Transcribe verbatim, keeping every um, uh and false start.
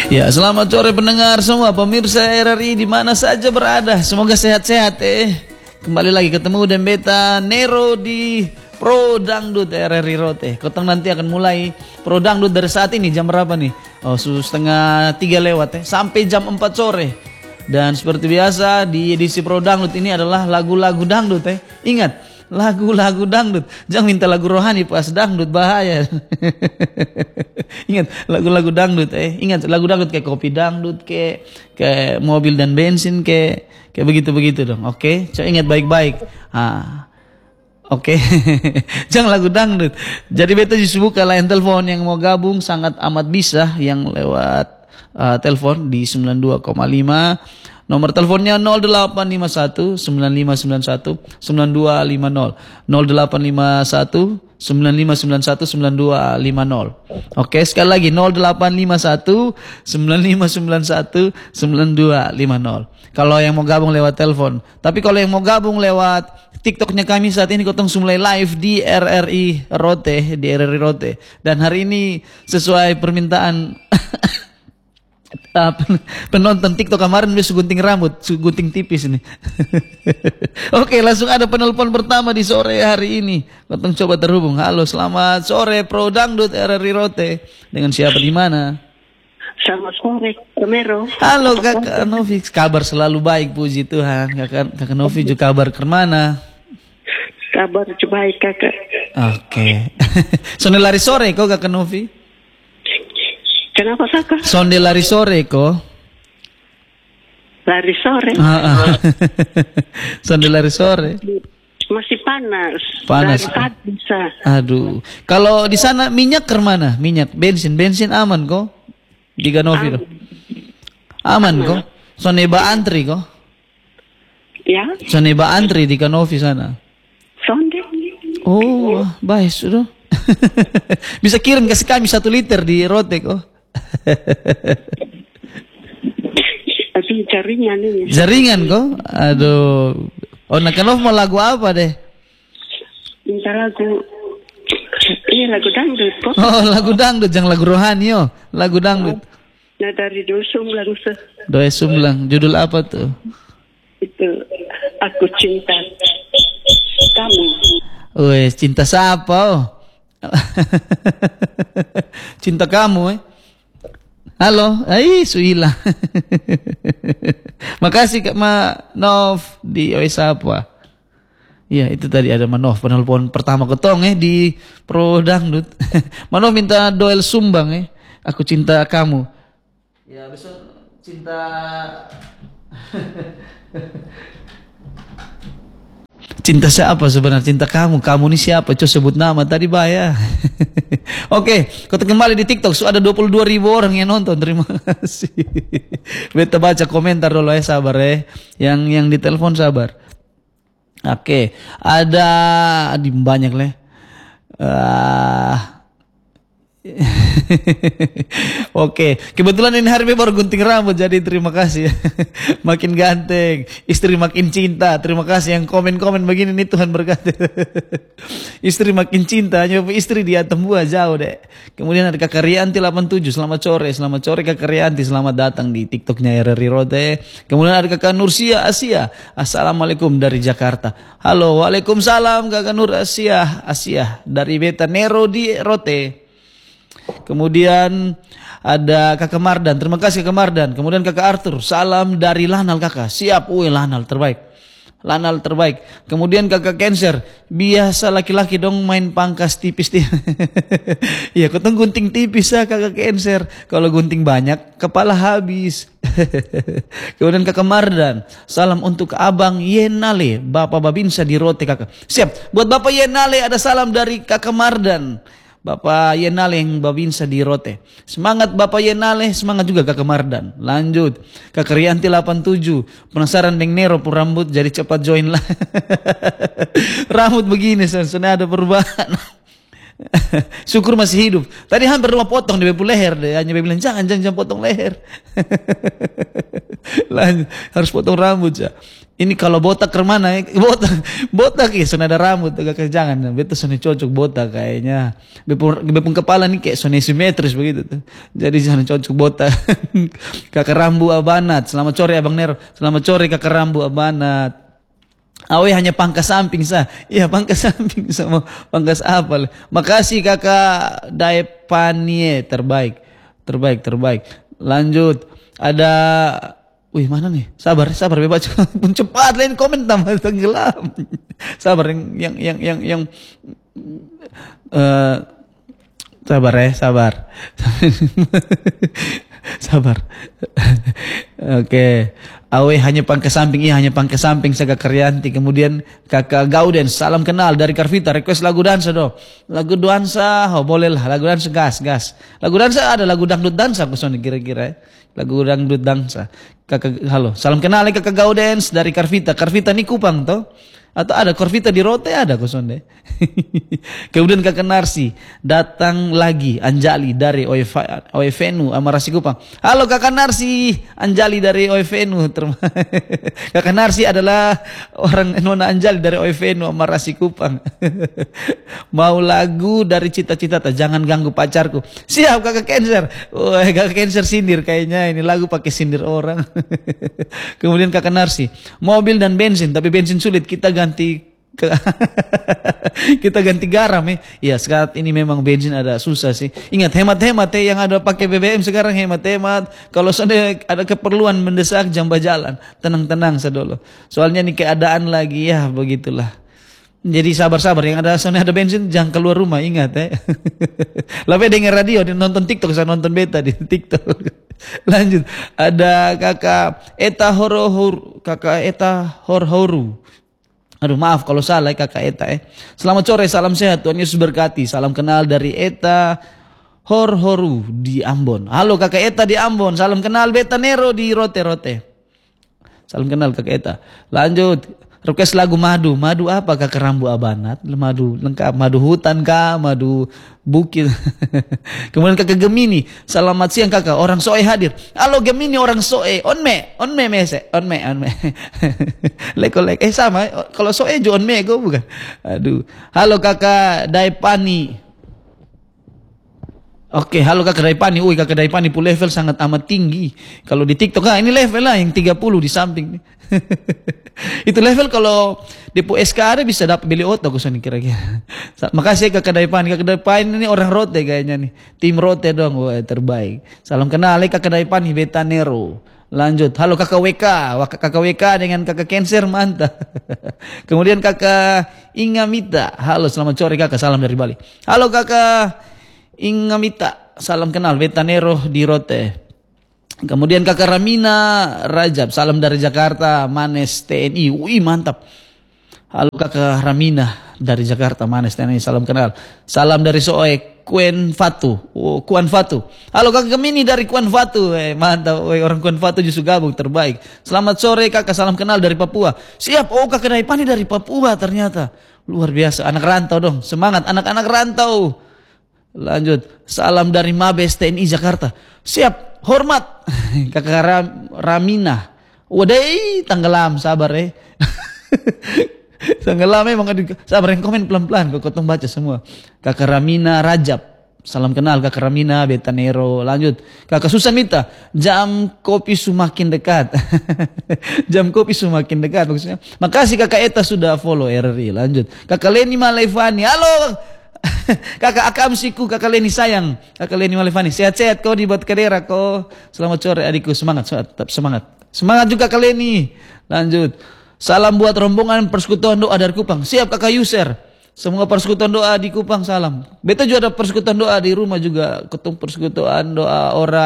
Ya, selamat sore pendengar semua, pemirsa R R I di mana saja berada. Semoga sehat-sehat eh. Kembali lagi ketemu dan beta Nero di Pro Dangdut R R I Rote. Kotong nanti akan mulai Pro Dangdut dari saat ini jam berapa nih? Oh, setengah tiga lewat eh, sampai jam empat sore. Dan seperti biasa di edisi Pro Dangdut ini adalah lagu-lagu dangdut eh. Ingat, lagu-lagu dangdut. Jangan minta lagu rohani pas dangdut, bahaya. Ingat, lagu-lagu dangdut eh. Ingat, lagu dangdut kayak kopi dangdut, kayak kayak mobil dan bensin, kayak kayak begitu-begitu dong. Oke, coba ingat baik-baik. Ah. Oke. Jangan lagu dangdut. Jadi beta justru buka line telepon yang mau gabung sangat amat bisa yang lewat uh, telepon di sembilan dua koma lima. Nomor teleponnya nol delapan lima satu sembilan lima sembilan satu sembilan dua lima nol nol delapan lima satu sembilan lima sembilan satu sembilan dua lima nol. Oke, sekali lagi nol delapan lima satu sembilan lima sembilan satu sembilan dua lima nol. Kalau yang mau gabung lewat telepon. Tapi kalau yang mau gabung lewat TikToknya kami saat ini kotong mulai live di R R I Rote, di R R I Rote. Dan hari ini sesuai permintaan Uh, penonton TikTok kemarin dia gunting rambut, gunting tipis ini. Oke, langsung ada penelpon pertama di sore hari ini. Kotong coba terhubung. Halo, selamat sore Pro Dangdut R R I Rote. Dengan siapa di mana? Selamat sore, Romero. Halo Kakak Novi, kabar selalu baik puji Tuhan. Kakak Kakak Novi juga kabar kemana? Kabar baik Kakak. Oke. Sonde lari sore kok Kakak Novi? Kenapa Kakak? Sonde lari sore kok. Lari sore. Ah, ah. Sonde lari sore. Masih panas. Panas. Dari pagi bisa. Aduh. Kalau di sana minyak ke mana? Minyak, bensin, bensin aman kok. Di Ganovi loh. Aman kok. Sonde ba antri kok. Ya. Sonde ba antri di Ganovi sana. Sonde. Oh, baik sudah. Bisa kirim kasih kami satu liter di Rote kok. Tapi jaringan ini. Jaringan kok? Aduh. Oh, Nakanov mau lagu apa deh? Minta lagu. Ini lagu dangdut kok. Oh, lagu dangdut, jangan lagu rohani yo. Lagu dangdut. Nah, dari Dosum langsung. Doe Sumlang. Judul apa tuh? Itu Aku Cinta Kamu. Wes, cinta siapa? Oh? Cinta kamu eh. Halo, ai suila. Makasih Kak Manov di Ois apa? Iya, itu tadi ada Manov penelpon pertama ketong eh di Pro Dangdut. Manov minta Doel Sumbang eh. Aku cinta kamu. Ya, besok cinta Cinta siapa sebenarnya? Cinta kamu. Kamu ini siapa? Coba sebut nama tadi Baya. Oke, kita kembali di TikTok. So, ada dua puluh dua ribu orang yang nonton. Terima kasih. Beta baca komentar dulu ya, sabar ya. Yang yang di telepon sabar. Oke, ada di banyak lah. Uh, Oke, kebetulan ini hari baru gunting rambut, jadi terima kasih. Makin ganteng, istri makin cinta. Terima kasih yang komen-komen begini nih, Tuhan berkati. Istri makin cinta, hanya istri di atas buah jauh deh. Kemudian ada Kakak Rianti delapan puluh tujuh, selamat sore, selamat sore Kakak Rianti, selamat datang di TikToknya R R I Rote. Kemudian ada Kakak Nursia Asia, assalamualaikum dari Jakarta. Halo, waalaikumsalam Kakak Nur Asia Asia dari Beta Nero di Rote. Kemudian ada Kakak Mardan, terima kasih Kakak Mardan. Kemudian Kakak Arthur, salam dari Lanal Kakak. Siap, wih Lanal terbaik. Lanal terbaik. Kemudian Kakak Cancer, biasa laki-laki dong main pangkas tipis. Iya, kau gunting tipis ya Kakak Cancer. Kalau gunting banyak, kepala habis. Kemudian Kakak Mardan, salam untuk Abang Yenale, Bapak Babinsa di Rote Kakak. Siap, buat Bapak Yenale ada salam dari Kakak Mardan. Bapak Yenale yang Babinsa di Rote. Semangat Bapak Yenale, semangat juga Kakak Mardan. Lanjut. Kakak Rianti delapan puluh tujuh. Penasaran Beng Nero pun rambut, jadi cepat join lah. Rambut begini, sebenarnya ada perubahan. Syukur masih hidup. Tadi hampir rumah potong di bepu leher deh. Hanya bilang jangan, jangan, jangan potong leher. Lanjut. Harus potong rambut ya. Ini kalau botak ke mana? Botak, botak ya, sudah ada rambut, agak jangan. Betul sudah cocok botak kayaknya. Bepung, bepung kepala nih kayak sudah simetris begitu tuh. Jadi jangan cocok botak. Kakak Rambu Abanat, selamat sore Abang Nero. Selamat sore Kakak Rambu Abanat. Awe hanya pangkas samping sah. Iya pangkas samping sama pangkas apa? Makasih Kakak Daepanie, terbaik, terbaik, terbaik. Lanjut, ada, wih mana nih? Sabar, sabar bebas. Pun cepat lain komen tambah tenggelam. Sabar yang yang yang yang, yang uh, sabar ya, sabar. Sabar. Oke. Okay. Awe hanya pangkas samping, iya hanya pangkas samping saya Kakak Rianti. Kemudian Kakak Gauden, salam kenal dari Karvita, request lagu dansa dong. Lagu dansa, oh boleh lah, lagu dansa gas, gas. Lagu dansa ada lagu dangdut dansa kusoni kira-kira ya. Lagu dangdut dansa. Kakak, halo, salam kenal ya Kakak Gauden dari Karvita. Karvita ini Kupang toh? Atau ada Karvita di Rote ada kusonde. Kemudian Kakak Narsi, datang lagi Anjali dari Oevenu Amarasi Kupang. Halo Kakak Narsi, Anjali dari Oevenu. Kakak Narsi adalah orang Nona Anjali dari Oevenu Amarasi Kupang. Mau lagu dari Cita-Cita, jangan ganggu pacarku. Siap Kakak Cancer. Wah, Kakak Cancer sindir kayaknya ini lagu pakai sindir orang. Kemudian Kakak Narsi, mobil dan bensin, tapi bensin sulit, kita ganti ke kita ganti garam ya. Ya saat ini memang bensin ada susah sih. Ingat hemat-hemat ya, yang ada pakai B B M sekarang hemat-hemat. Kalau sudah ada keperluan mendesak jamba jalan, tenang-tenang sadolo. Soalnya ini keadaan lagi ya begitulah. Jadi sabar-sabar, yang ada soalnya ada bensin jangan keluar rumah, ingat ya. Lebih dengar radio, nonton TikTok, saya nonton beta di TikTok. Lanjut, ada Kakak Eta Horohor, Kakak Eta Horhoru. Aduh maaf kalau salah ya Kakak Eta eh. Selamat sore, salam sehat, Tuhan Yesus berkati. Salam kenal dari Eta Horhoru di Ambon. Halo Kakak Eta di Ambon, salam kenal Beta Nero di Rote-Rote. Salam kenal Kakak Eta. Lanjut, request lagu madu. Madu apa Kakak Rambu Abanat? Madu lengkap, madu hutan kah, madu bukit. Kemudian Kakak Gemini, selamat siang Kakak, orang Soe hadir. Halo Gemini orang Soe, on me, on me mese, on me, on me. Leko lek, eh sama, kalau Soe jo on me gue bukan. Aduh, halo Kakak Daepani. Oke, halo Kakak Daipani. Wih, Kakak Daipani pun level sangat amat tinggi. Kalau di TikTok, ah ini level lah yang tiga puluh di samping. Itu level kalau Depo S K ada bisa dapat beli oto kusoni kira-kira. Makasih Kakak Daipani. Kakak Daipani ini orang Rote kayaknya nih. Tim Rote dong, wah terbaik. Salam kenal ya Kakak Daipani, Beta Nero. Lanjut, halo Kakak W K. Kakak W K dengan Kakak Cancer, mantap. Kemudian Kakak Ingamita. Halo, selamat sore Kakak, salam dari Bali. Halo Kakak Ingamita, salam kenal, Beta Nero di Rote. Kemudian Kakak Ramina Rajab, salam dari Jakarta, Manes T N I. Wih mantap. Halo Kakak Ramina dari Jakarta, Manes T N I, salam kenal. Salam dari Soe, Kuen Fatu. Oh, Kuan Fatu. Halo Kakak Gemini dari Kuan Fatu. Eh, mantap, Wih, orang Kuan Fatu justru gabung, terbaik. Selamat sore Kakak, salam kenal dari Papua. Siap, oh Kakak Daipani dari Papua ternyata. Luar biasa, anak rantau dong, semangat anak-anak rantau. Lanjut, salam dari Mabes T N I Jakarta. Siap, hormat. Kakak Ram, Ramina. Wadai, tenggelam, sabar ya. Tenggelam memang, sabar yang komen pelan-pelan. Kau kotong baca semua. Kakak Ramina Rajab. Salam kenal Kakak Ramina, Beta Nero. Lanjut, Kakak Susan Mita. Jam kopi semakin dekat. Jam kopi semakin dekat. Maksudnya. Makasih Kakak Eta sudah follow R R I. Lanjut, Kakak Leni Malevani. Halo. Kakak Akamsiku, Kakak Leni sayang, Kakak Leni Malevani, sehat-sehat kau di Batkedera kau. Selamat sore adikku, semangat, tetap semangat. Semangat juga Kakak Leni. Lanjut, salam buat rombongan persekutuan doa dari Kupang. Siap Kakak User. Semua persekutuan doa di Kupang salam. Beta juga ada persekutuan doa di rumah juga, ketemu persekutuan doa orang